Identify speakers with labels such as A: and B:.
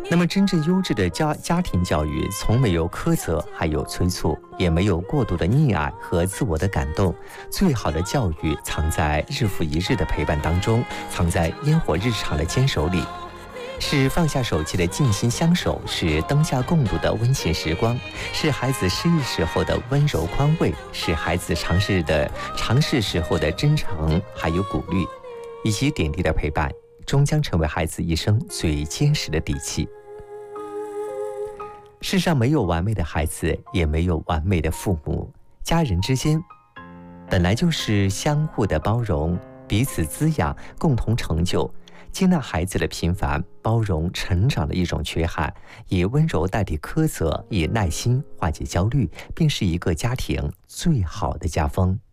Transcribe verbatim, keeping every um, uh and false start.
A: 那么，真正优质的家家庭教育，从没有苛责，还有催促，也没有过度的溺爱和自我的感动。最好的教育藏在日复一日的陪伴当中，藏在烟火日常的坚守里。是放下手机的静心相守，是灯下共度的温情时光，是孩子失意时候的温柔宽慰，是孩子尝试的尝试时候的真诚还有鼓励，以及点滴的陪伴，终将成为孩子一生最坚实的底气。世上没有完美的孩子，也没有完美的父母，家人之间本来就是相互的包容，彼此滋养，共同成就。接纳孩子的平凡，包容成长的一种缺憾，以温柔代替苛责，以耐心化解焦虑，便是一个家庭最好的家风。